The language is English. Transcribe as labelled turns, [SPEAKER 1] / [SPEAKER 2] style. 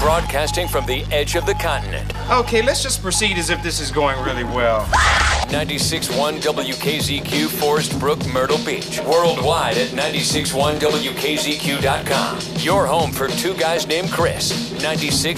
[SPEAKER 1] broadcasting from the edge of the continent.
[SPEAKER 2] Okay, let's just proceed as if this is going really well.
[SPEAKER 1] 96.1 WKZQ, Forest Brook, Myrtle Beach. Worldwide at 96.1WKZQ.com. Your home for two guys named Chris. 96.